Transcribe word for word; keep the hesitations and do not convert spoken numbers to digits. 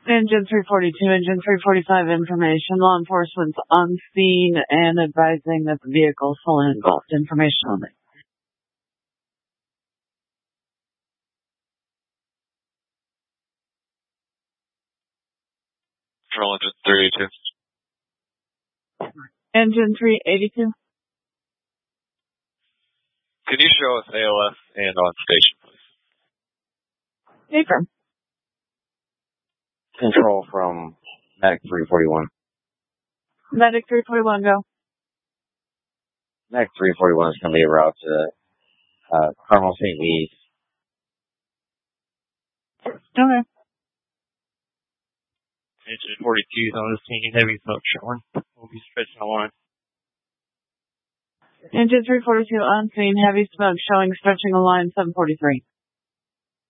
Engine three forty-two, Engine three forty-five information. Law enforcement's on scene and advising that the vehicle is fully engulfed. Information only. Control engine three eighty-two. Engine three eighty-two. Can you show us A L F and on station, please? Affirm. Control from Medic three forty-one. Medic three forty-one, go. Medic three forty-one is going to be a route to uh, Carmel Saint Louis. Okay. Engine forty-two is on the scene, heavy smoke showing. We'll be stretching the line. Engine three forty-two on scene, heavy smoke showing, stretching a line seven forty-three.